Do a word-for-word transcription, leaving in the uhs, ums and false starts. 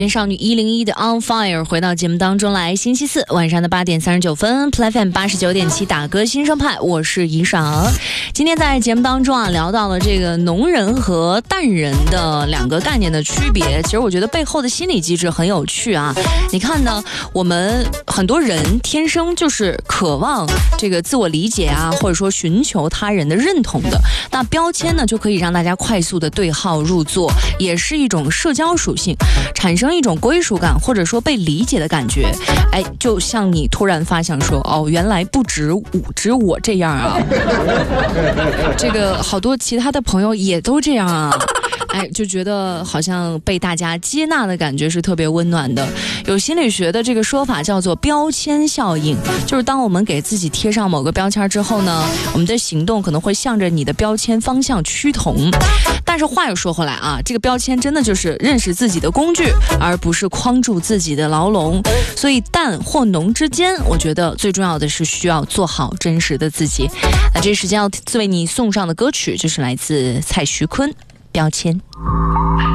少女一零一的 On Fire 回到节目当中来，星期四晚上的八点三十九分 Play F M 八十九点七打歌新生派，我是怡爽。今天在节目当中啊，聊到了这个浓人和淡人的两个概念的区别。其实我觉得背后的心理机制很有趣啊。你看呢，我们很多人天生就是渴望这个自我理解啊，或者说寻求他人的认同的。那标签呢，就可以让大家快速的对号入座，也是一种社交属性，产生一种归属感，或者说被理解的感觉。哎，就像你突然发现说，哦，原来不止我只我这样啊，这个好多其他的朋友也都这样啊。哎，就觉得好像被大家接纳的感觉是特别温暖的。有心理学的这个说法叫做标签效应，就是当我们给自己贴上某个标签之后呢，我们的行动可能会向着你的标签方向趋同。但是话又说回来啊，这个标签真的就是认识自己的工具，而不是框住自己的牢笼。所以淡或浓之间，我觉得最重要的是需要做好真实的自己。那这时间要为你送上的歌曲就是来自蔡徐坤，标签。